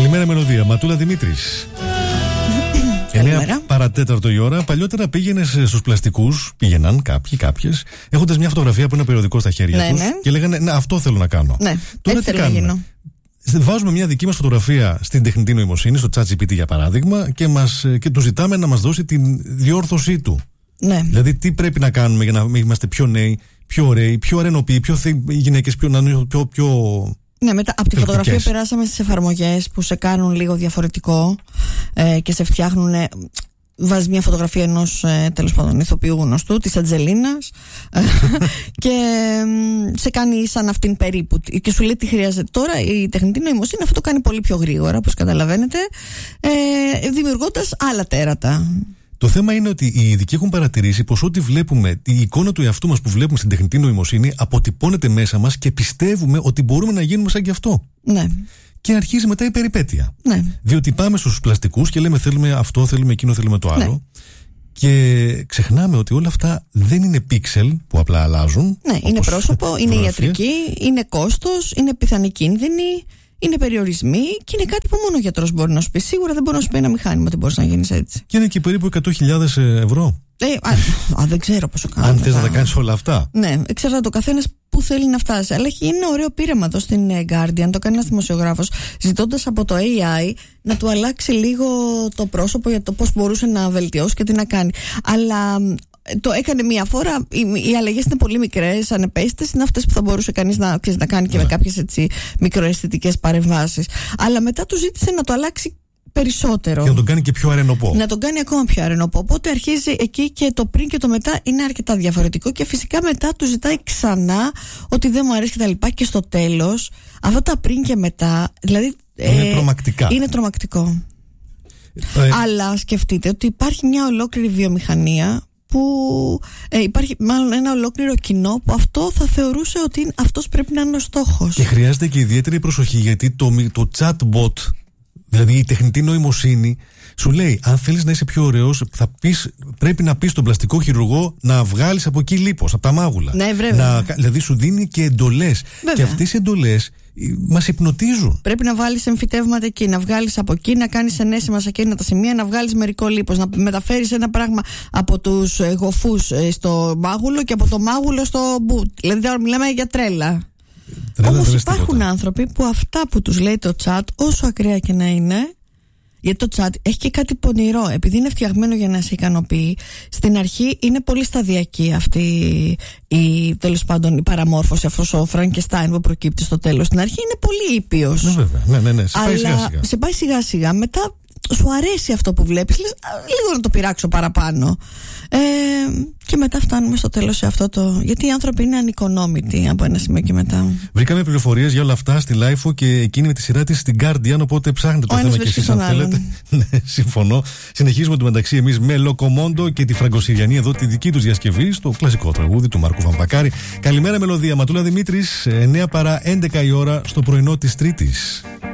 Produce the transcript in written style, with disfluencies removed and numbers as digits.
Καλημέρα, Μελωδία. Ματούλα Δημήτρης. 9 παρατέταρτο η ώρα. Παλιότερα πήγαιναν κάποιες, έχοντας μια φωτογραφία από ένα περιοδικό στα χέρια τους και λέγανε ναι, αυτό θέλω να κάνω. Ναι, τώρα τι κάνουμε? Βάζουμε μια δική μας φωτογραφία στην τεχνητή νοημοσύνη, στο ChatGPT για παράδειγμα, και του ζητάμε να μας δώσει τη διόρθωσή του. Ναι. Δηλαδή, τι πρέπει να κάνουμε για να είμαστε πιο νέοι, πιο ωραίοι, πιο αρενοποιοί, οι γυναίκες πιο. Ναι, μετά από τη φωτογραφία περάσαμε στις εφαρμογές που σε κάνουν λίγο διαφορετικό και σε φτιάχνουν. Βάζεις μια φωτογραφία ενός τέλος πάντων ηθοποιού γνωστού, της Ατζελίνας, και σε κάνει σαν αυτήν περίπου. Και σου λέει τι χρειάζεται. Τώρα η τεχνητή νοημοσύνη αυτό το κάνει πολύ πιο γρήγορα, όπως καταλαβαίνετε, δημιουργώντας άλλα τέρατα. Το θέμα είναι ότι οι ειδικοί έχουν παρατηρήσει πως ό,τι βλέπουμε, η εικόνα του εαυτού μας που βλέπουμε στην τεχνητή νοημοσύνη αποτυπώνεται μέσα μας και πιστεύουμε ότι μπορούμε να γίνουμε σαν κι αυτό. Ναι. Και αρχίζει μετά η περιπέτεια. Ναι. Διότι πάμε στους πλαστικούς και λέμε θέλουμε αυτό, θέλουμε εκείνο, θέλουμε το άλλο. Ναι. Και ξεχνάμε ότι όλα αυτά δεν είναι πίξελ που απλά αλλάζουν. Ναι, είναι πρόσωπο, είναι ιατρική, είναι κόστος, είναι πιθανή κίνδυνη, είναι περιορισμοί και είναι κάτι που μόνο ο γιατρός μπορεί να σου πει. Σίγουρα δεν μπορεί να σου πει ένα μηχάνημα ότι μπορείς να γίνεις έτσι. Και είναι και περίπου 100.000 ευρώ. Δεν ξέρω πόσο κάνω. Αν θες να τα κάνεις όλα αυτά. Ναι, εξαρτάται το καθένας που θέλει να φτάσει. Αλλά έχει ένα ωραίο πείραμα εδώ στην Guardian. Το κάνει ένας δημοσιογράφος, ζητώντας από το AI να του αλλάξει λίγο το πρόσωπο για το πώς μπορούσε να βελτιώσει και τι να κάνει. Αλλά το έκανε μία φορά. Οι αλλαγές είναι πολύ μικρές, ανεπαίσθητες. Είναι αυτές που θα μπορούσε κανείς να κάνει και με κάποιες μικροαισθητικές παρεμβάσεις. Αλλά μετά του ζήτησε να το αλλάξει περισσότερο. Και να τον κάνει και πιο αρενοπό. Να τον κάνει ακόμα πιο αρενοπό. Οπότε αρχίζει εκεί και το πριν και το μετά είναι αρκετά διαφορετικό. Και φυσικά μετά του ζητάει ξανά ότι δεν μου αρέσει κτλ. Και στο τέλος, αυτά τα πριν και μετά, δηλαδή. Είναι τρομακτικά. Είναι τρομακτικό. Αλλά σκεφτείτε ότι υπάρχει μια ολόκληρη βιομηχανία που υπάρχει μάλλον ένα ολόκληρο κοινό που αυτό θα θεωρούσε ότι αυτός πρέπει να είναι ο στόχος. Και χρειάζεται και ιδιαίτερη προσοχή γιατί το chatbot, δηλαδή η τεχνητή νοημοσύνη, σου λέει αν θέλεις να είσαι πιο ωραίος πρέπει να πεις στον πλαστικό χειρουργό να βγάλεις από εκεί λίπος, από τα μάγουλα. Ναι, βέβαια. Δηλαδή σου δίνει και εντολές. Και αυτές οι εντολές μας υπνοτίζουν. Πρέπει να βάλεις εμφυτεύματα εκεί, να βγάλεις από εκεί, να κάνεις ενέσιμα σε εκείνα τα σημεία, να βγάλεις μερικό λίπος, να μεταφέρεις ένα πράγμα από τους γοφούς στο μάγουλο και από το μάγουλο στο μπουτ. Δηλαδή τώρα μιλάμε για τρέλα. Όμως υπάρχουν άνθρωποι που αυτά που τους λέει το chat, όσο ακραία και να είναι, γιατί το chat έχει και κάτι πονηρό, επειδή είναι φτιαγμένο για να σε ικανοποιεί. Στην αρχή είναι πολύ σταδιακή αυτή τέλος πάντων η παραμόρφωση, αυτός ο Φραγκεστάιν που προκύπτει στο τέλος. Στην αρχή είναι πολύ ήπιος. Ναι, βέβαια. Ναι. Σε πάει σιγά σιγά. Μετά σου αρέσει αυτό που βλέπεις, λες λίγο να το πειράξω παραπάνω. Και μετά φτάνουμε στο τέλος σε αυτό το. Γιατί οι άνθρωποι είναι ανοικονόμητοι από ένα σημείο και μετά. Βρήκαμε πληροφορίες για όλα αυτά στη Lifeo και εκείνη με τη σειρά της στην Guardian. Οπότε ψάχνετε το θέμα και εσείς αν θέλετε. Ναι, συμφωνώ. Συνεχίζουμε το μεταξύ εμείς με Λοκομόντο και τη Φραγκοσυριανή εδώ τη δική τους διασκευή στο κλασικό τραγούδι του Μάρκου Βαμβακάρη. Καλημέρα, Μελωδία. Ματούλα Δημήτρης, 9 παρά 11 η ώρα στο πρωινό της Τρίτης.